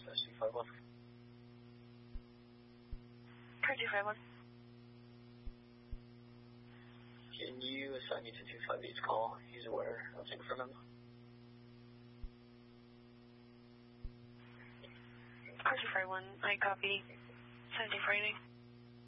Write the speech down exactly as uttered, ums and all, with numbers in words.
Northwest two five one. Car two five one. Can you assign me to two five eight's call? He's aware of things from him. Car two five one, I copy. seventeen Friday.